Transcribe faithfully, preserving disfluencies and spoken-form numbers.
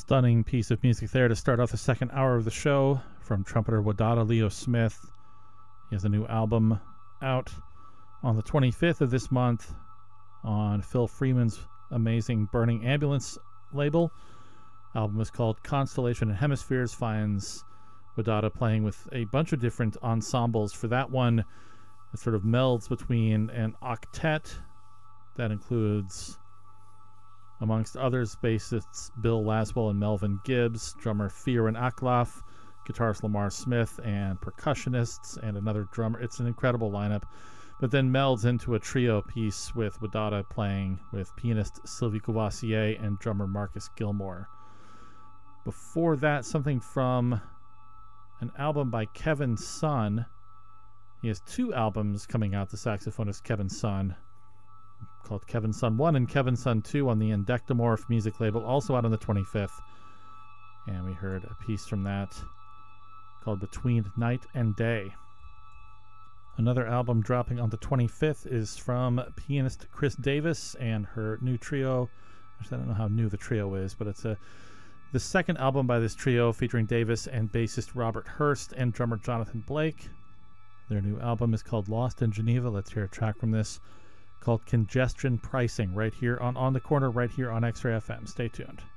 Stunning piece of music there to start off the second hour of the show from trumpeter Wadada Leo Smith. He has a new album out on the twenty-fifth of this month on Phil Freeman's amazing Burning Ambulance label. Album is called Constellation and Hemispheres. Finds Wadada playing with a bunch of different ensembles. For that one, it sort of melds between an octet that includes, amongst others, bassists Bill Laswell and Melvin Gibbs, drummer Fiorin Aklaf, guitarist Lamar Smith, and percussionists, and another drummer. It's an incredible lineup, but then melds into a trio piece with Wadada playing with pianist Sylvie Courvoisier and drummer Marcus Gilmore. Before that, something from an album by Kevin Sun. He has two albums coming out, the saxophonist Kevin Sun, called Kevin Sun one and Kevin Sun two on the Indectomorph music label, also out on the twenty-fifth. And we heard a piece from that called Between Night and Day. Another album dropping on the twenty-fifth is from pianist Chris Davis and her new trio. Actually, I don't know how new the trio is, but it's a the second album by this trio featuring Davis and bassist Robert Hurst and drummer Jonathan Blake. Their new album is called Lost in Geneva. Let's hear a track from this called Congestion Pricing right here on On the Corner, right here on X-Ray F M. Stay tuned.